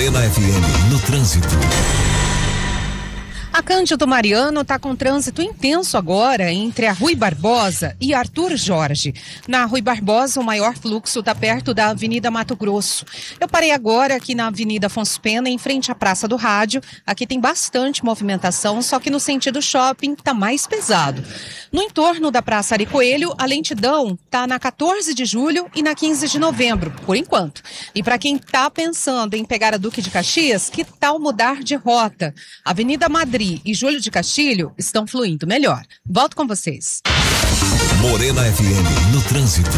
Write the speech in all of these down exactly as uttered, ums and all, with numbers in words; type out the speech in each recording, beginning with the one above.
Morena F M no trânsito. A Cândido Mariano está com trânsito intenso agora entre a Rui Barbosa e Arthur Jorge. Na Rui Barbosa, o maior fluxo está perto da Avenida Mato Grosso. Eu parei agora aqui na Avenida Afonso Pena, em frente à Praça do Rádio. Aqui tem bastante movimentação, só que no sentido shopping está mais pesado. No entorno da Praça Ari Coelho, a lentidão está na quatorze de julho e na quinze de novembro, por enquanto. E para quem está pensando em pegar a Duque de Caxias, que tal mudar de rota? Avenida Madrid e Júlio de Castilho estão fluindo melhor. Volto com vocês. Morena F M no trânsito.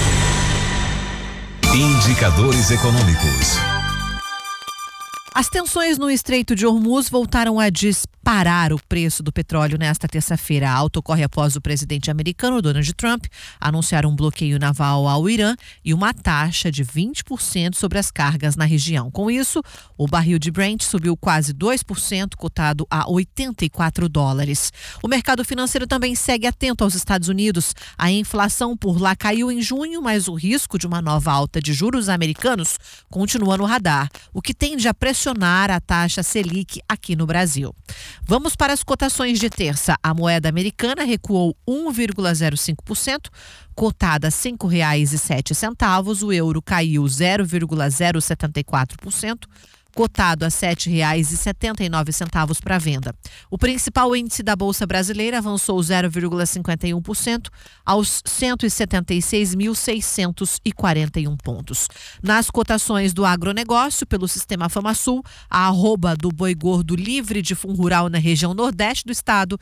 Indicadores econômicos. As tensões no Estreito de Hormuz voltaram a disparar o preço do petróleo nesta terça-feira. A alta ocorre após o presidente americano Donald Trump anunciar um bloqueio naval ao Irã e uma taxa de vinte por cento sobre as cargas na região. Com isso, o barril de Brent subiu quase dois por cento, cotado a oitenta e quatro dólares. O mercado financeiro também segue atento aos Estados Unidos. A inflação por lá caiu em junho, mas o risco de uma nova alta de juros americanos continua no radar, o que tende a pressionar a taxa Selic aqui no Brasil. Vamos para as cotações de terça. A moeda americana recuou um vírgula zero cinco por cento, cotada a cinco reais e sete centavos. O euro caiu zero vírgula zero setenta e quatro por cento. Cotado a sete reais e setenta e nove centavos para venda. O principal índice da Bolsa Brasileira avançou zero vírgula cinquenta e um por cento aos cento e setenta e seis mil seiscentos e quarenta e um pontos. Nas cotações do agronegócio, pelo sistema FamaSul, a arroba do boi gordo livre de fundo rural na região nordeste do estado